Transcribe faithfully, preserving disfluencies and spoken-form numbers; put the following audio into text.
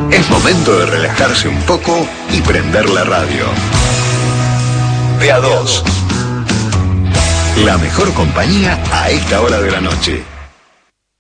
Es momento de relajarse un poco y prender la radio. De a dos. La mejor compañía a esta hora de la noche.